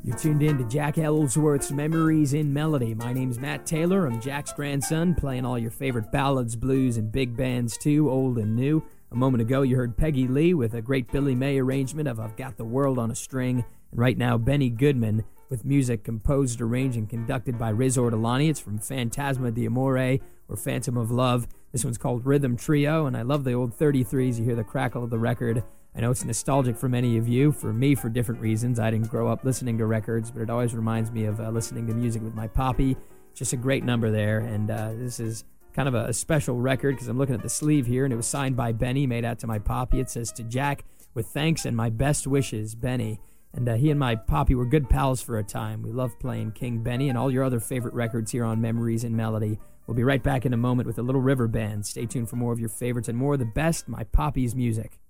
You're tuned in to Jack Ellsworth's Memories in Melody. My name's Matt Taylor. I'm Jack's grandson, playing all your favorite ballads, blues, and big bands too, old and new. A moment ago, you heard Peggy Lee with a great Billy May arrangement of I've Got the World on a String. And right now, Benny Goodman with music composed, arranged, and conducted by Riz Ortolani. It's from Fantasma d'Amore, or Phantom of Love. This one's called Rhythm Trio, and I love the old 33s. You hear the crackle of the record. I know it's nostalgic for many of you, for me for different reasons. I didn't grow up listening to records, but it always reminds me of listening to music with my poppy. Just a great number there, and this is kind of a special record because I'm looking at the sleeve here, and it was signed by Benny, made out to my poppy. It says, "To Jack, with thanks and my best wishes, Benny." And he and my poppy were good pals for a time. We love playing King Benny and all your other favorite records here on Memories in Melody. We'll be right back in a moment with the Little River Band. Stay tuned for more of your favorites and more of the best, my poppy's music.